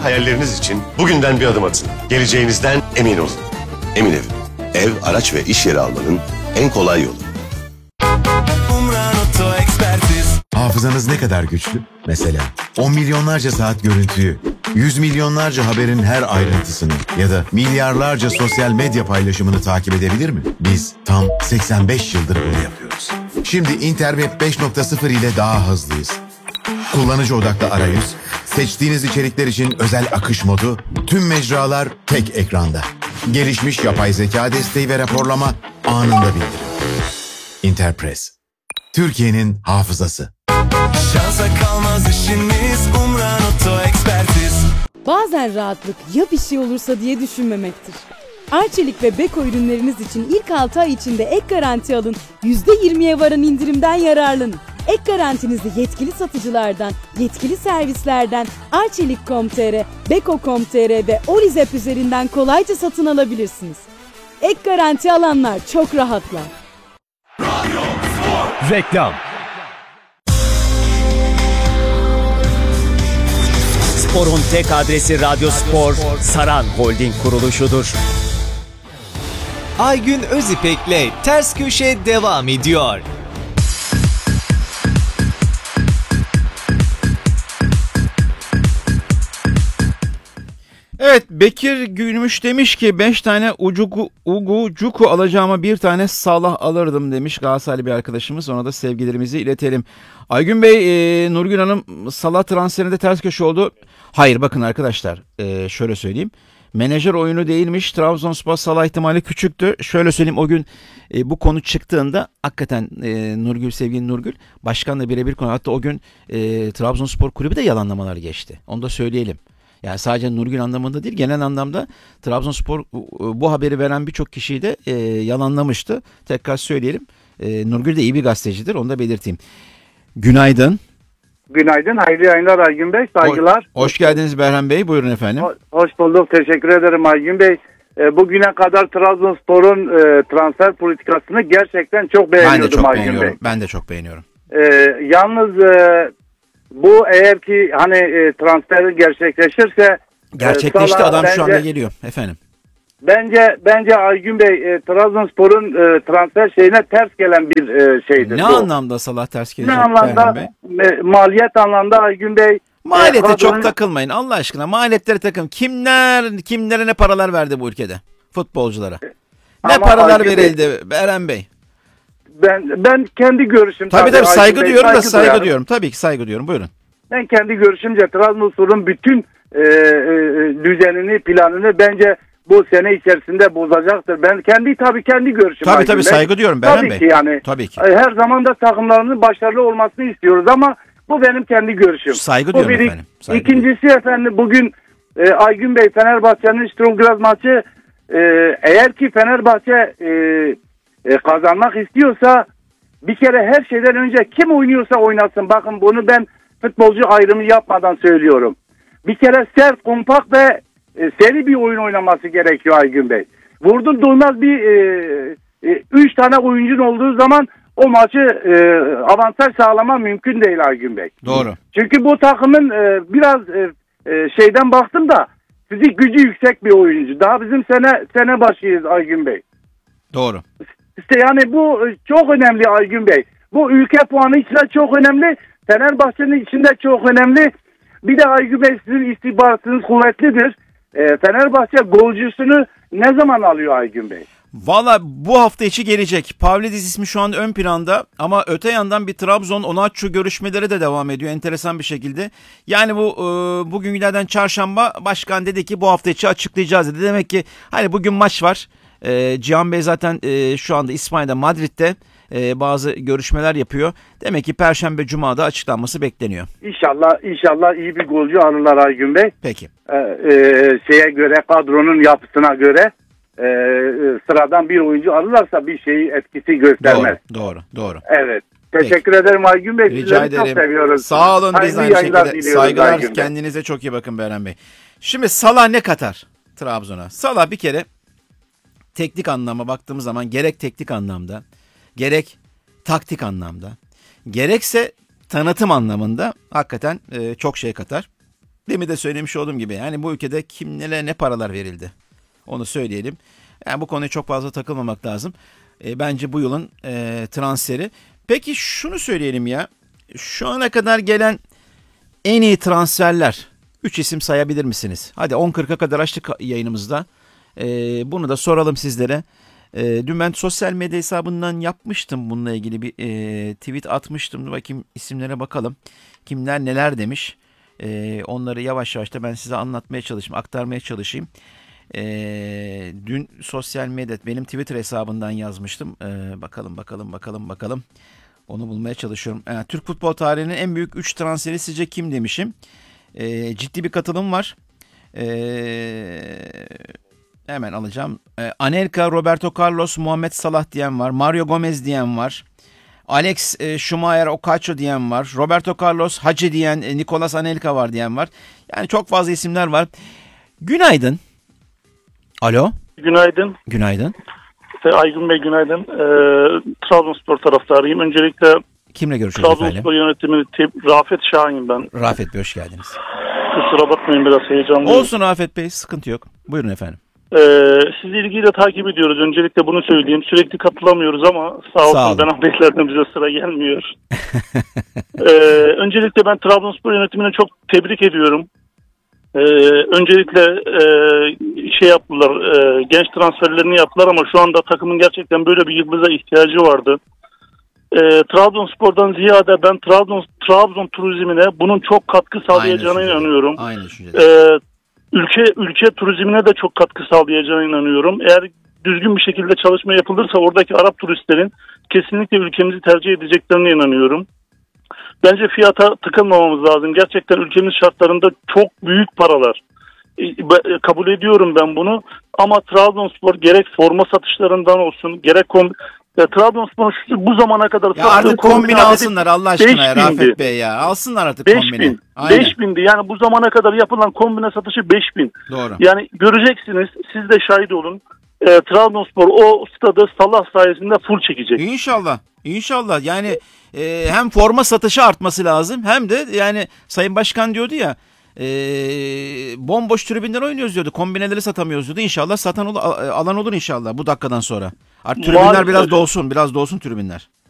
hayalleriniz için bugünden bir adım atın. Geleceğinizden emin olun. Emin Ev. Ev, araç ve iş yeri almanın en kolay yolu. Hafızanız ne kadar güçlü? Mesela 10 milyonlarca saat görüntüyü, 100 milyonlarca haberin her ayrıntısını ya da milyarlarca sosyal medya paylaşımını takip edebilir mi? Biz tam 85 yıldır bunu yapıyoruz. Şimdi Interweb 5.0 ile daha hızlıyız. Kullanıcı odaklı arayüz, seçtiğiniz içerikler için özel akış modu, tüm mecralar tek ekranda. Gelişmiş yapay zeka desteği ve raporlama anında bildirim. Interpress, Türkiye'nin hafızası. Şansa kalmaz işimiz, Umran Oto Ekspertiz. Bazen rahatlık ya bir şey olursa diye düşünmemektir. Arçelik ve Beko ürünleriniz için ilk 6 ay içinde ek garanti alın, %20'ye varan indirimden yararlanın. Ek garantinizi yetkili satıcılardan, yetkili servislerden Arçelik.com.tr, Beko.com.tr ve Orizep üzerinden kolayca satın alabilirsiniz. Ek garanti alanlar çok rahatlar. Reklam. Spor'un tek adresi Radyo Spor, Saran Holding kuruluşudur. Aygün Özipek'le Ters Köşe devam ediyor. Evet, Bekir Gülmüş demiş ki 5 tane Ugu Cuku alacağıma bir tane Salah alırdım demiş Galatasaraylı bir arkadaşımız. Ona da sevgilerimizi iletelim. Aygün Bey, Nurgül Hanım Salah transferinde ters köşe oldu. Hayır, bakın arkadaşlar, şöyle söyleyeyim. Menajer oyunu değilmiş. Trabzonspor Salah ihtimali küçüktü. Şöyle söyleyeyim, o gün bu konu çıktığında hakikaten Nurgül, sevgili Nurgül, başkanla birebir konu. Hatta o gün Trabzonspor kulübü de yalanlamalar geçti. Onu da söyleyelim. Yani sadece Nurgül anlamında değil, genel anlamda Trabzonspor bu haberi veren birçok kişiyi de yalanlamıştı. Tekrar söyleyelim. Nurgül de iyi bir gazetecidir, onu da belirteyim. Günaydın. Günaydın, hayırlı yayınlar Aygün Bey, saygılar. Hoş geldiniz Berhan Bey, buyurun efendim. Hoş bulduk, teşekkür ederim Aygün Bey. Bugüne kadar Trabzonspor'un transfer politikasını gerçekten çok beğeniyordum Aygün Bey. Ben de çok beğeniyorum. Yalnız bu eğer ki hani transfer gerçekleşirse... Gerçekleşti, adam şu anda geliyor efendim. Bence Aygün Bey Trabzonspor'un transfer şeyine ters gelen bir şeydir. Ne bu. Anlamda Salah ters gelecek? Ne anlamda? Maliyet anlamda Aygün Bey. Maliyete çok takılmayın Allah aşkına. Maliyetlere takın. Kimlere ne paralar verdi bu ülkede? Futbolculara. Ne paralar verildi Eren Bey? Ben kendi görüşüm. Tabii saygı Bey, duyuyorum da saygı duyuyorum. Tabii ki saygı duyuyorum. Buyurun. Ben kendi görüşümce Trabzonspor'un bütün düzenini, planını bence bu sene içerisinde bozacaktır. Ben kendi görüşüm. Tabii saygı duyuyorum Beren Bey. Tabii ki yani. Tabii ki. Her zaman da takımlarının başarılı olmasını istiyoruz ama bu benim kendi görüşüm. Saygı duyuyorum efendim. İkincisi efendim bugün Aygün Bey Fenerbahçe'nin Sturm maçı eğer ki Fenerbahçe kazanmak istiyorsa bir kere her şeyden önce kim oynuyorsa oynasın. Bakın bunu ben futbolcu ayrımı yapmadan söylüyorum. Bir kere sert, kompakt ve seri bir oyun oynaması gerekiyor Aygün Bey. Vurdum durmaz bir 3 tane oyuncun olduğu zaman o maçı avantaj sağlama mümkün değil Aygün Bey. Doğru. Çünkü bu takımın biraz şeyden baktım da fizik gücü yüksek bir oyuncu. Daha bizim sene başıyız Aygün Bey. Doğru. İşte yani bu çok önemli Aygün Bey. Bu ülke puanı içinde çok önemli. Fenerbahçe'nin içinde çok önemli. Bir de Aygün Bey sizin istihbaratınız kuvvetlidir. Fenerbahçe golcüsünü ne zaman alıyor Aygün Bey? Valla bu hafta içi gelecek. Pavlidis ismi şu an ön planda ama öte yandan bir Trabzon Onaçu görüşmeleri de devam ediyor enteresan bir şekilde. Yani bu bugün günlerden çarşamba başkan dedi ki bu hafta içi açıklayacağız dedi. Demek ki hani bugün maç var. Cihan Bey zaten şu anda İspanya'da, Madrid'de bazı görüşmeler yapıyor. Demek ki Perşembe Cuma'da açıklanması bekleniyor. İnşallah iyi bir golcü alırlar Aygün Bey. Peki. Şeye göre, kadronun yapısına göre sıradan bir oyuncu alırlarsa bir şeyi etkisi göstermez. Doğru. Evet. Teşekkür ederim Aygün Bey. Rica ederim. Çok seviyoruz. Sağ olun. Biz aynı şekilde. Saygılar. Aygün Bey. Kendinize çok iyi bakın Beren Bey. Şimdi Salah ne katar Trabzon'a? Salah bir kere teknik anlamda baktığımız zaman gerek teknik anlamda, gerek taktik anlamda, gerekse tanıtım anlamında hakikaten çok şey katar. demin de söylemiş olduğum gibi yani bu ülkede kimlere ne paralar verildi onu söyleyelim. Yani bu konuya çok fazla takılmamak lazım. Bence bu yılın transferi. Peki şunu söyleyelim ya. Şu ana kadar gelen en iyi transferler. 3 isim sayabilir misiniz? Hadi 10.40'a kadar açtık yayınımızda. Bunu da soralım sizlere. Dün ben sosyal medya hesabından yapmıştım bununla ilgili bir tweet atmıştım. Bakayım isimlere bakalım. Kimler neler demiş. Onları yavaş yavaş da ben size anlatmaya çalışayım, aktarmaya çalışayım. Dün sosyal medya benim Twitter hesabından yazmıştım. Bakalım. Onu bulmaya çalışıyorum. Türk futbol tarihinin en büyük 3 transferi sizce kim demişim. Ciddi bir katılım var. Hemen alacağım. Anelka, Roberto Carlos, Muhammed Salah diyen var. Mario Gomez diyen var. Alex Schumacher, Okacho diyen var. Roberto Carlos, Hacı diyen, Nicolas Anelka var diyen var. Yani çok fazla isimler var. Günaydın. Alo. Günaydın. Günaydın. Aygün Bey günaydın. Trabzonspor taraftarıyım. Öncelikle kimle görüşüyoruz efendim? Trabzonspor yönetimini Rafet Şahin ben. Rafet Bey hoş geldiniz. Kusura bakmayın biraz heyecanlıyım. Olsun Rafet Bey sıkıntı yok. Buyurun efendim. Sizi ilgiyle takip ediyoruz. Öncelikle bunu söyleyeyim. Sürekli katılamıyoruz ama sağ olsun ben haberlerden bize sıra gelmiyor. Öncelikle ben Trabzonspor yönetimini çok tebrik ediyorum. Öncelikle yaptılar, genç transferlerini yaptılar ama şu anda takımın gerçekten böyle bir yıldıza ihtiyacı vardı. Trabzonspor'dan ziyade ben Trabzon turizmine bunun çok katkı sağlayacağına inanıyorum. Aynı düşüncede. Ülke turizmine de çok katkı sağlayacağına inanıyorum. Eğer düzgün bir şekilde çalışma yapılırsa oradaki Arap turistlerin kesinlikle ülkemizi tercih edeceklerine inanıyorum. Bence fiyata tıkılmamamız lazım. Gerçekten ülkemiz şartlarında çok büyük paralar. Kabul ediyorum ben bunu. Ama Trabzonspor gerek forma satışlarından olsun gerek Trabzonspor bu zamana kadar ya artık kombine alsınlar Allah aşkına ya Rafet Bey ya. Alsınlar artık kombine. 5.000'di. Yani bu zamana kadar yapılan kombine satışı 5.000. Doğru. Yani göreceksiniz. Siz de şahit olun. Trabzonspor o stadı Salah sayesinde full çekecek. İnşallah. Yani hem forma satışı artması lazım hem de yani Sayın Başkan diyordu ya bomboş tribünler oynuyoruz diyordu. Kombineleri satamıyoruz diyordu. İnşallah alan olur inşallah bu dakikadan sonra. Artık tribünler biraz dolsun tribünler.